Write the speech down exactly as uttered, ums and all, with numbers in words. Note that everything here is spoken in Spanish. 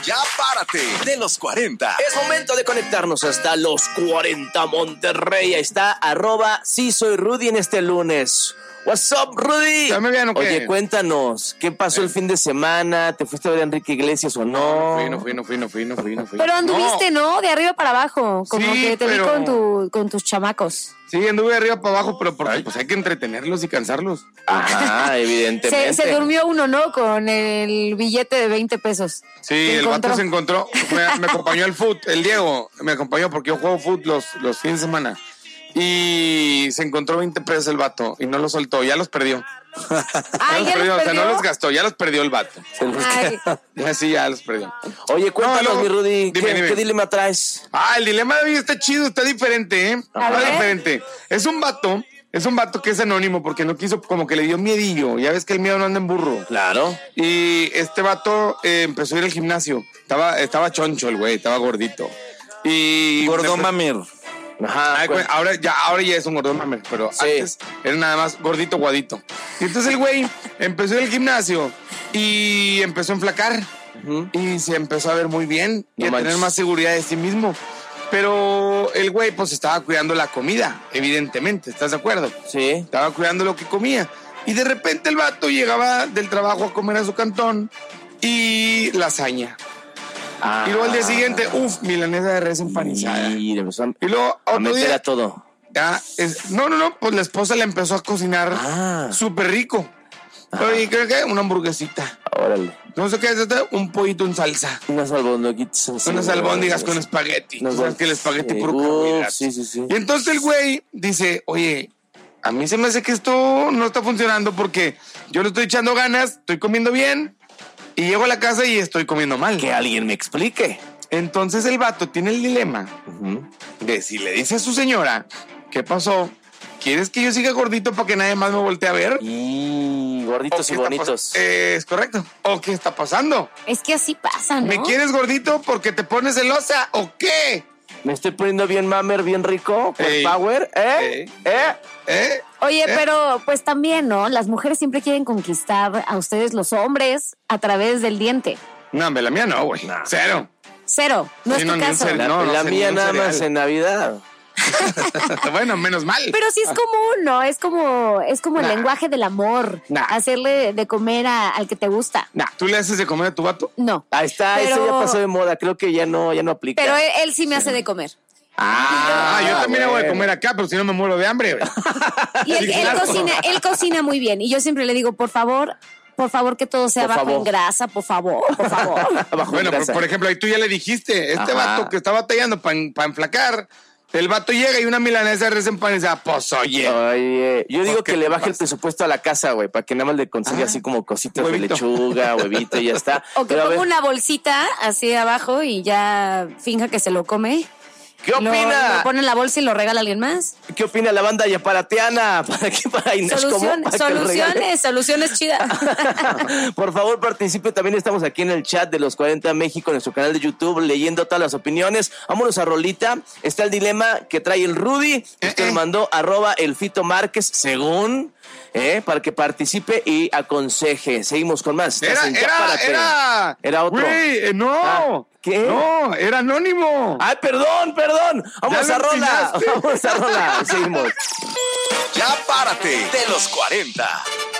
Ya párate de los cuarenta. Es momento de conectarnos hasta los cuarenta Monterrey. Ahí está, arroba sí soy Rudy en este lunes. What's up, Rudy? ¿Ya me vean o qué? Oye, cuéntanos, ¿qué pasó el fin de semana? ¿Te fuiste a ver a Enrique Iglesias o no? No fui, no fui, no fui, no fui, no fui. Pero anduviste, ¿no? ¿no? De arriba para abajo, como Sí, que te pero... vi con, tu, con tus chamacos. Sí, anduve de arriba para abajo, pero porque pues hay que entretenerlos y cansarlos. Ajá, evidentemente. Se, se durmió uno, ¿no? Con el billete de veinte pesos. Sí, el vato se encontró, me, me acompañó al foot, el Diego, me acompañó porque yo juego foot los, los fines de semana. Y se encontró veinte pesos el vato y no los soltó, ya los perdió. Ay, ya los ¿ya perdió, los o sea, perdió? no los gastó, ya los perdió el vato. Ay. Ya sí, ya los perdió. Oye, cuéntanos, No, luego, mi Rudy, dime, ¿qué, dime. ¿qué dilema traes? Ah, el dilema de hoy está chido, está diferente, ¿eh? A Está ver. diferente. Es un vato, es un vato que es anónimo porque no quiso, como que le dio miedillo. Ya ves que el miedo no anda en burro. Claro. Y este vato eh, empezó a ir al gimnasio. Estaba, estaba choncho el güey, estaba gordito. Y Gordo me- mamir. Ajá, Ay, pues, güey, ahora, ya, ahora ya es un gordón mamer, pero Sí. antes era nada más gordito, guadito. Y entonces el güey empezó a ir al gimnasio y empezó a enflacar. Ujú. Y se empezó a ver muy bien y No a manches. tener más seguridad de sí mismo. Pero el güey pues estaba cuidando la comida, evidentemente, ¿estás de acuerdo? sí. Estaba cuidando lo que comía. Y de repente el vato llegaba del trabajo a comer a su cantón y lasaña. Ah, Y luego al día siguiente, uff, milanesa de res empanizada. Y le empezó a, Y luego a otro meter día, a todo. ya, es- no, no, no, pues la esposa le empezó a cocinar Ah. súper rico. Oye, creo que una hamburguesita. Órale. No sé qué es esto, un pollito en salsa. Unas albóndigas. así, Unas ¿no? albóndigas con espagueti. Unas Tú sabes que el espagueti sí. puro Uf, carbohidratos. sí, sí, sí. Y entonces el güey dice, oye, a mí se me hace que esto no está funcionando porque yo le estoy echando ganas, estoy comiendo bien y llego a la casa y estoy comiendo mal. Que alguien me explique. Entonces el vato tiene el dilema Ujú. de si le dice a su señora, ¿qué pasó? ¿Quieres que yo siga gordito para que nadie más me voltee a ver? Y ¿O gorditos qué y está bonitos. pas- Eh, es correcto. ¿O qué está pasando? Es que así pasa, ¿no? ¿Me quieres gordito porque te pones celosa o qué? Me estoy poniendo bien mamer, bien rico, con Ey. power, ¿eh? Ey. ¿Eh? ¿Eh? Oye, ¿Eh? pero pues también, ¿no? Las mujeres siempre quieren conquistar a ustedes los hombres a través del diente. No, hombre, la mía no, güey. No. Cero. Cero, no Sí, es no, tu ni un caso. cero. La, No, no la sé, mía ni un nada cereal. más en Navidad. Bueno, menos mal. Pero sí es común, ¿no? Es como, es como el Nah. lenguaje del amor. Nah. Hacerle de comer a- al que te gusta. Nah, ¿tú le haces de comer a tu vato? No. Ahí está, Pero- eso ya pasó de moda. Creo que ya no, ya no aplica. Pero él, él sí me hace de comer. Ah, yo también hago de bueno. comer acá, pero si no me muero de hambre. güey. Y él, Sí, él claro. cocina, él cocina muy bien. Y yo siempre le digo, por favor, por favor, que todo sea Por bajo favor. en grasa, por favor, por favor. Bajo Bueno, por, grasa. por ejemplo, ahí tú ya le dijiste, este Ajá. vato que está batallando para enflacar, el vato llega y una milanesa de res empanizada, pues oye. Oye, yo digo ¿Qué que le te baje el pasa? presupuesto a la casa, güey, para que nada más le consiga Ah, así como cositas huevito. de lechuga, huevito y ya está. O que Pero a ponga ver, una bolsita así abajo y ya finja que se lo come. ¿qué Lo, opina? lo pone en la bolsa y lo regala a alguien más. ¿Qué opina la banda yaparateana? ¿Para qué? Para Inés, ¿cómo? Solución- ¿Para que lo regale? soluciones, soluciones chidas. Por favor, participe. También estamos aquí en el chat de los cuarenta México, en nuestro canal de YouTube, leyendo todas las opiniones. Vámonos a Rolita. Está el dilema que trae el Rudy. Usted eh. lo mandó arroba el Fito Márquez, según, eh, para que participe y aconseje. Seguimos con más. Estás Era, en era, Yapárate. era. Era otro. Güey, eh, no. Ah, ¿qué? No, era anónimo. Ay, perdón, perdón. Vamos Ya a lo rola. enseñaste. Vamos a rola. Seguimos. Ya párate de los cuarenta.